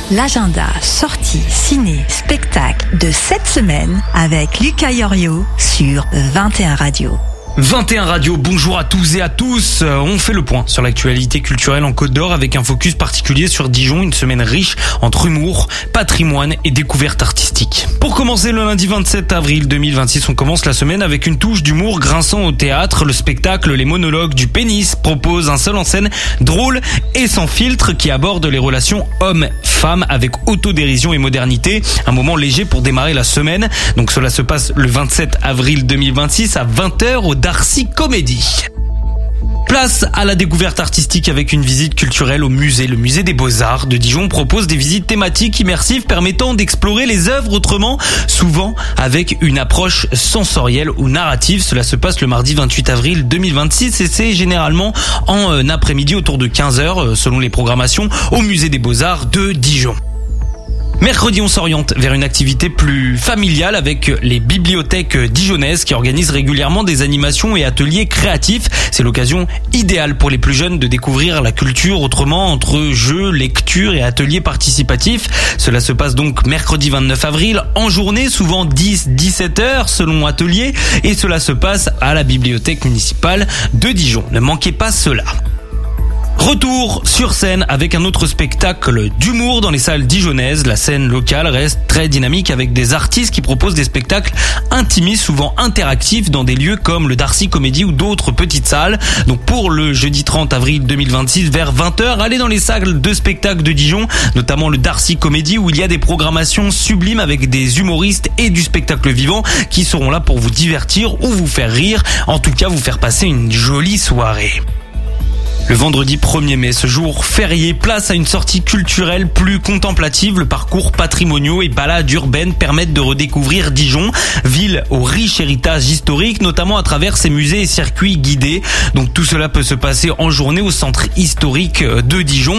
L'agenda sortie, ciné, spectacle de cette semaine avec Lucas Yorio sur 21 Radio. 21 Radio, bonjour à tous et à tous. On fait le point sur l'actualité culturelle en Côte d'Or avec un focus particulier sur Dijon, une semaine riche entre humour, patrimoine et découverte artistique. Pour commencer le lundi 27 avril 2026, on commence la semaine avec une touche d'humour grinçant au théâtre. Le spectacle Les Monologues du Pénis propose un seul en scène drôle et sans filtre qui aborde les relations hommes-femmes avec autodérision et modernité. Un moment léger pour démarrer la semaine. Donc cela se passe le 27 avril 2026 à 20h au Darcy Comédie. Place à la découverte artistique avec une visite culturelle au musée. Le musée des Beaux-Arts de Dijon propose des visites thématiques immersives permettant d'explorer les œuvres autrement, souvent avec une approche sensorielle ou narrative. Cela se passe le mardi 28 avril 2026 et c'est généralement en après-midi autour de 15h selon les programmations au musée des Beaux-Arts de Dijon. Mercredi, on s'oriente vers une activité plus familiale avec les bibliothèques dijonnaises qui organisent régulièrement des animations et ateliers créatifs. C'est l'occasion idéale pour les plus jeunes de découvrir la culture autrement entre jeux, lecture et ateliers participatifs. Cela se passe donc mercredi 29 avril en journée, souvent 10-17 heures selon atelier et cela se passe à la bibliothèque municipale de Dijon. Ne manquez pas cela. Retour sur scène avec un autre spectacle d'humour dans les salles dijonnaises. La scène locale reste très dynamique avec des artistes qui proposent des spectacles intimistes, souvent interactifs dans des lieux comme le Darcy Comédie ou d'autres petites salles. Donc pour le jeudi 30 avril 2026 vers 20h, allez dans les salles de spectacle de Dijon, notamment le Darcy Comédie où il y a des programmations sublimes avec des humoristes et du spectacle vivant qui seront là pour vous divertir ou vous faire rire, en tout cas vous faire passer une jolie soirée. Le vendredi 1er mai, ce jour férié, place à une sortie culturelle plus contemplative. Le parcours patrimoniaux et balades urbaines permettent de redécouvrir Dijon, ville au riche héritage historique, notamment à travers ses musées et circuits guidés. Donc tout cela peut se passer en journée au centre historique de Dijon.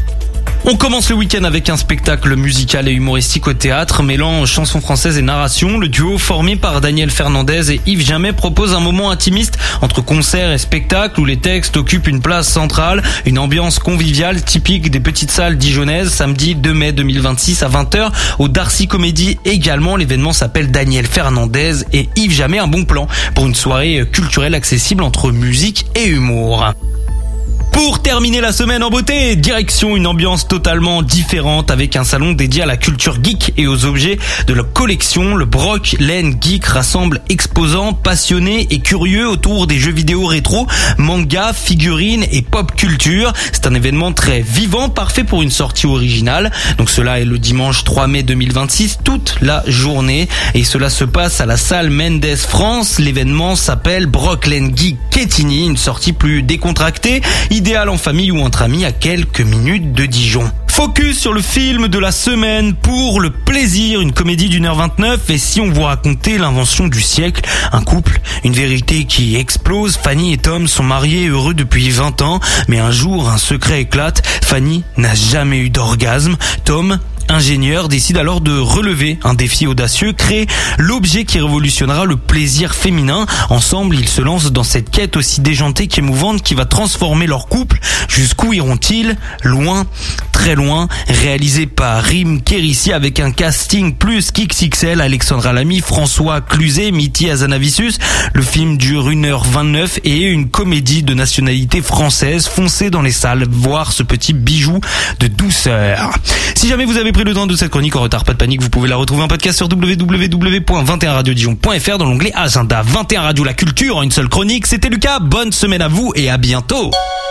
On commence le week-end avec un spectacle musical et humoristique au théâtre, mêlant chansons françaises et narration. Le duo formé par Daniel Fernandez et Yves Jamais propose un moment intimiste entre concert et spectacle où les textes occupent une place centrale, une ambiance conviviale typique des petites salles dijonnaises. Samedi 2 mai 2026 à 20h au Darcy Comédie également. L'événement s'appelle Daniel Fernandez et Yves Jamais, un bon plan pour une soirée culturelle accessible entre musique et humour. Pour terminer la semaine en beauté, direction une ambiance totalement différente avec un salon dédié à la culture geek et aux objets de la collection. Le Broc Laine Geek rassemble exposants, passionnés et curieux autour des jeux vidéo rétro, manga, figurines et pop culture. C'est un événement très vivant, parfait pour une sortie originale. Donc cela est le dimanche 3 mai 2026, toute la journée. Et cela se passe à la salle Mendes France. L'événement s'appelle Broc Laine Geek Quetigny, une sortie plus décontractée, idéal en famille ou entre amis à quelques minutes de Dijon. Focus sur le film de la semaine Pour le plaisir, une comédie d'1h29 et si on vous racontait l'invention du siècle, un couple, une vérité qui explose. Fanny et Tom sont mariés heureux depuis 20 ans, mais un jour un secret éclate. Fanny n'a jamais eu d'orgasme. Tom, ingénieur, décide alors de relever un défi audacieux, créer l'objet qui révolutionnera le plaisir féminin. Ensemble, ils se lancent dans cette quête aussi déjantée qu'émouvante qui va transformer leur couple. Jusqu'où iront-ils? Loin, très loin. Réalisé par Rim Kérissi avec un casting plus qu'XXL, Alexandra Lamy, François Cluzet, Mitty Hazanavicius. Le film dure 1h29 et est une comédie de nationalité française. Foncez dans les salles voir ce petit bijou de douceur. Si jamais vous avez pris le temps de cette chronique en retard, pas de panique, vous pouvez la retrouver en podcast sur www.21radiodijon.fr dans l'onglet Agenda. 21 Radio, la culture en une seule chronique. C'était Lucas, bonne semaine à vous et à bientôt.